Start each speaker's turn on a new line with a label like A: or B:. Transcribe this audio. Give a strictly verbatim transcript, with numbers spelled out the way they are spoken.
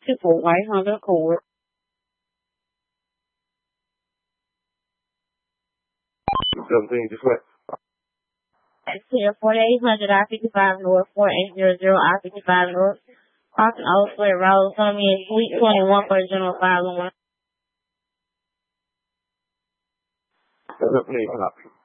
A: two four White Honda Accord.
B: seventeen, just what?
A: That's here, forty-eight hundred I fifty-five North, forty-eight hundred I fifty-five North. Crossing Old Square Road, coming in Suite twenty-one for General five oh one.
B: seventeen,